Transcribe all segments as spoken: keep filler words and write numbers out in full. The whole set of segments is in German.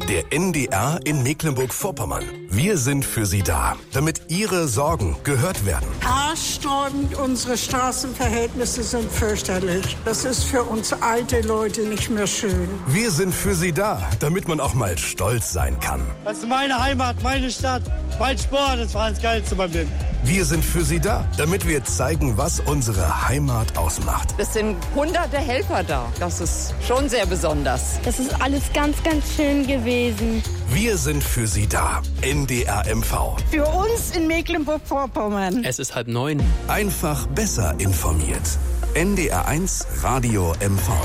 Der N D R in Mecklenburg-Vorpommern. Wir sind für Sie da, damit Ihre Sorgen gehört werden. Haarsträubend, unsere Straßenverhältnisse sind fürchterlich. Das ist für uns alte Leute nicht mehr schön. Wir sind für Sie da, damit man auch mal stolz sein kann. Das ist meine Heimat, meine Stadt, mein Sport, das war das Geilste beim Leben. Wir sind für Sie da, damit wir zeigen, was unsere Heimat ausmacht. Es sind hunderte Helfer da. Das ist schon sehr besonders. Das ist alles ganz, ganz schön gewesen. Wir sind für Sie da. N D R M V. Für uns in Mecklenburg-Vorpommern. Es ist halb neun. Einfach besser informiert. N D R eins Radio M V.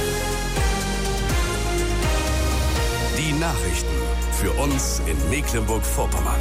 Die Nachrichten für uns in Mecklenburg-Vorpommern.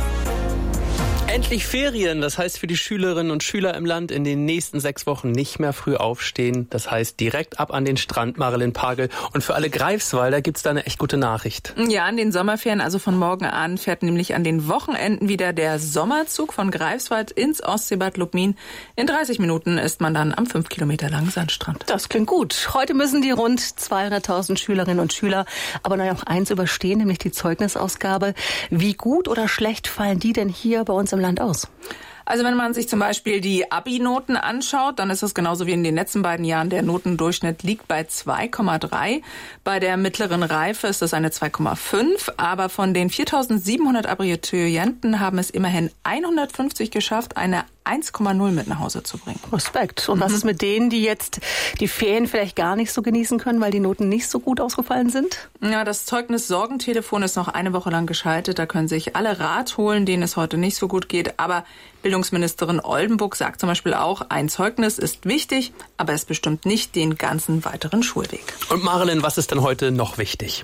Endlich Ferien, das heißt für die Schülerinnen und Schüler im Land in den nächsten sechs Wochen nicht mehr früh aufstehen. Das heißt direkt ab an den Strand, Marilyn Pagel. Und für alle Greifswalder gibt's da eine echt gute Nachricht. Ja, in den Sommerferien, also von morgen an, fährt nämlich an den Wochenenden wieder der Sommerzug von Greifswald ins Ostseebad Lubmin. In dreißig Minuten ist man dann am fünf Kilometer langen Sandstrand. Das klingt gut. Heute müssen die rund zweihunderttausend Schülerinnen und Schüler aber noch eins überstehen, nämlich die Zeugnisausgabe. Wie gut oder schlecht fallen die denn hier bei uns im Land aus? Also wenn man sich zum Beispiel die Abi-Noten anschaut, dann ist es genauso wie in den letzten beiden Jahren. Der Notendurchschnitt liegt bei zwei Komma drei. Bei der mittleren Reife ist es eine zwei Komma fünf. Aber von den viertausendsiebenhundert Abiturienten haben es immerhin hundertfünfzig geschafft, eine eins Komma null mit nach Hause zu bringen. Respekt. Und was ist mit denen, die jetzt die Ferien vielleicht gar nicht so genießen können, weil die Noten nicht so gut ausgefallen sind? Ja, das Zeugnis-Sorgentelefon ist noch eine Woche lang geschaltet. Da können sich alle Rat holen, denen es heute nicht so gut geht. Aber Bildungsministerin Oldenburg sagt zum Beispiel auch, ein Zeugnis ist wichtig, aber es bestimmt nicht den ganzen weiteren Schulweg. Und Marilyn, was ist denn heute noch wichtig?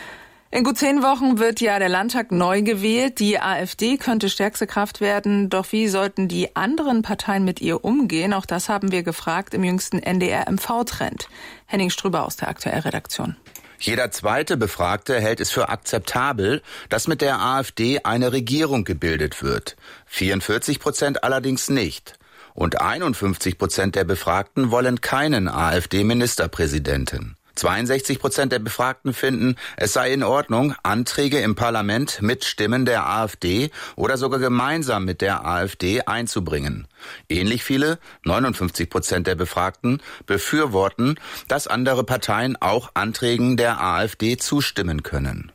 In gut zehn Wochen wird ja der Landtag neu gewählt. Die AfD könnte stärkste Kraft werden. Doch wie sollten die anderen Parteien mit ihr umgehen? Auch das haben wir gefragt im jüngsten N D R M V-Trend. Henning Strüber aus der Aktuell-Redaktion. Jeder zweite Befragte hält es für akzeptabel, dass mit der AfD eine Regierung gebildet wird. vierundvierzig Prozent allerdings nicht. Und einundfünfzig Prozent der Befragten wollen keinen AfD-Ministerpräsidenten. zweiundsechzig Prozent der Befragten finden, es sei in Ordnung, Anträge im Parlament mit Stimmen der AfD oder sogar gemeinsam mit der AfD einzubringen. Ähnlich viele, neunundfünfzig Prozent der Befragten, befürworten, dass andere Parteien auch Anträgen der AfD zustimmen können.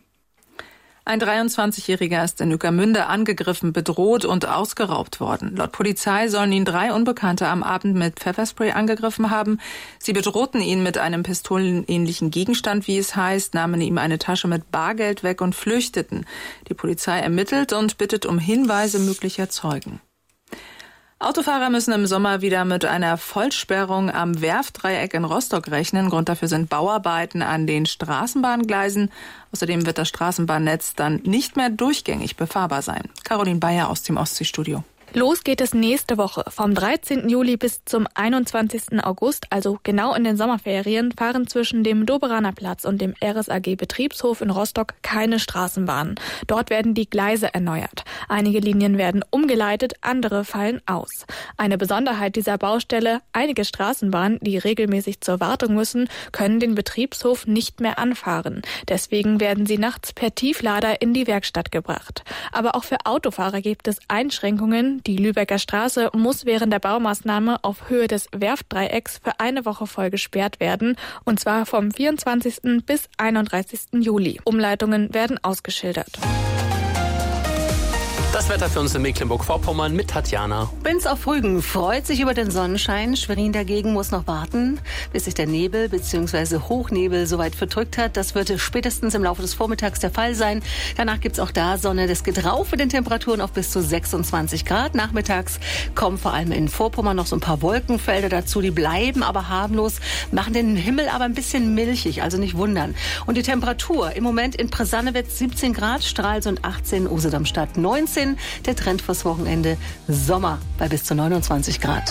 Ein dreiundzwanzigjähriger ist in Ueckermünde angegriffen, bedroht und ausgeraubt worden. Laut Polizei sollen ihn drei Unbekannte am Abend mit Pfefferspray angegriffen haben. Sie bedrohten ihn mit einem pistolenähnlichen Gegenstand, wie es heißt, nahmen ihm eine Tasche mit Bargeld weg und flüchteten. Die Polizei ermittelt und bittet um Hinweise möglicher Zeugen. Autofahrer müssen im Sommer wieder mit einer Vollsperrung am Werftdreieck in Rostock rechnen. Grund dafür sind Bauarbeiten an den Straßenbahngleisen. Außerdem wird das Straßenbahnnetz dann nicht mehr durchgängig befahrbar sein. Caroline Bayer aus dem Ostseestudio. Los geht es nächste Woche. Vom dreizehnten Juli bis zum einundzwanzigsten August, also genau in den Sommerferien, fahren zwischen dem Doberaner Platz und dem R S A G Betriebshof in Rostock keine Straßenbahnen. Dort werden die Gleise erneuert. Einige Linien werden umgeleitet, andere fallen aus. Eine Besonderheit dieser Baustelle: einige Straßenbahnen, die regelmäßig zur Wartung müssen, können den Betriebshof nicht mehr anfahren. Deswegen werden sie nachts per Tieflader in die Werkstatt gebracht. Aber auch für Autofahrer gibt es Einschränkungen. Die Lübecker Straße muss während der Baumaßnahme auf Höhe des Werftdreiecks für eine Woche voll gesperrt werden, und zwar vom vierundzwanzigsten bis einunddreißigsten Juli. Umleitungen werden ausgeschildert. Das Wetter für uns in Mecklenburg-Vorpommern mit Tatjana. Binz auf Rügen freut sich über den Sonnenschein. Schwerin dagegen muss noch warten, bis sich der Nebel bzw. Hochnebel soweit verdrückt hat. Das wird spätestens im Laufe des Vormittags der Fall sein. Danach gibt's auch da Sonne. Das geht rauf mit den Temperaturen auf bis zu sechsundzwanzig Grad. Nachmittags kommen vor allem in Vorpommern noch so ein paar Wolkenfelder dazu. Die bleiben aber harmlos, machen den Himmel aber ein bisschen milchig, also nicht wundern. Und die Temperatur im Moment in Prasannewitz siebzehn Grad, Stralsund achtzehn, Usedom-Stadt neunzehn. Der Trend fürs Wochenende: Sommer bei bis zu neunundzwanzig Grad.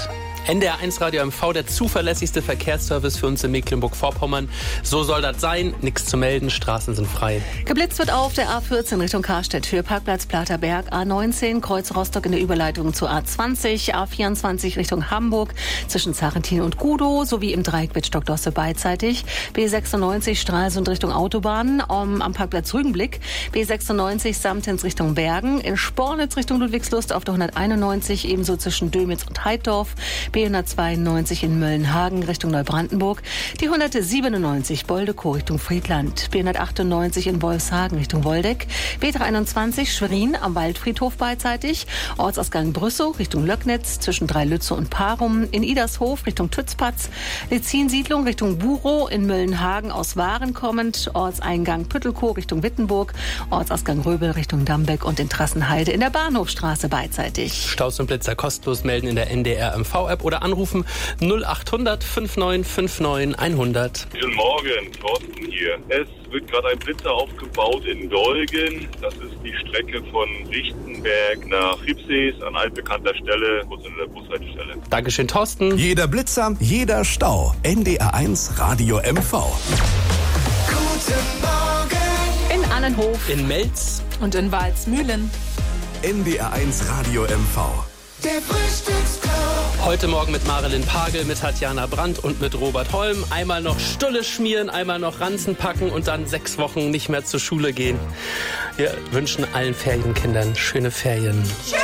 N D R eins Radio M V, der zuverlässigste Verkehrsservice für uns in Mecklenburg-Vorpommern. So soll das sein. Nichts zu melden, Straßen sind frei. Geblitzt wird auf der A vierzehn Richtung Karstedt für Parkplatz Platerberg, A neunzehn Kreuz Rostock in der Überleitung zur A zwanzig, A vierundzwanzig Richtung Hamburg zwischen Zarentin und Gudow sowie im Dreieck Wittstock-Dosse beidseitig. B sechsundneunzig Stralsund Richtung Autobahn um, am Parkplatz Rügenblick. B sechsundneunzig Samtens Richtung Bergen. In Spornitz Richtung Ludwigslust auf der hunderteinundneunzig, ebenso zwischen Dömitz und Heiddorf. B hundertzweiundneunzig in Möllenhagen Richtung Neubrandenburg. Die hundertsiebenundneunzig Boldekow Richtung Friedland. B hundertachtundneunzig in Wolfshagen Richtung Woldeck. B dreihunderteinundzwanzig Schwerin am Waldfriedhof beidseitig. Ortsausgang Brüssow Richtung Löcknitz zwischen Dreilütze und Parum. In Idershof Richtung Tützpatz. Lezin-Siedlung Richtung Burow. In Möllenhagen aus Waren kommend. Ortseingang Püttelkow Richtung Wittenburg. Ortsausgang Röbel Richtung Dambeck und in Trassenheide in der Bahnhofstraße beidseitig. Staus und Blitzer kostenlos melden in der N D R M V-App oder anrufen null achthundert fünfundneunzig fünfundneunzig hundert. Guten Morgen, Thorsten hier. Es wird gerade ein Blitzer aufgebaut in Dolgen. Das ist die Strecke von Lichtenberg nach Ribsees an altbekannter Stelle, kurz an der Bushaltestelle. Dankeschön, Thorsten. Jeder Blitzer, jeder Stau. N D R eins Radio M V. Guten Morgen. In Annenhof. In Melz. Und in Walsmühlen. N D R eins Radio M V. Der Frühstücksclub. Heute Morgen mit Marilyn Pagel, mit Tatjana Brandt und mit Robert Holm. Einmal noch Stulle schmieren, einmal noch Ranzen packen und dann sechs Wochen nicht mehr zur Schule gehen. Wir wünschen allen Ferienkindern schöne Ferien.